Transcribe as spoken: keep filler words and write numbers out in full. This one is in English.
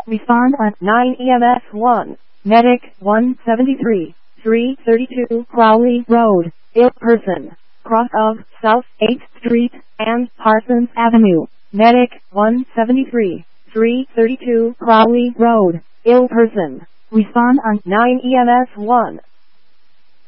Respond on nine E M S one. Medic one seventy-three, three thirty-two Crowley Road, ill person, cross of South eighth Street and Parsons Avenue. Medic one seventy-three, three thirty-two Crowley Road, ill person. Respond on nine E M S one.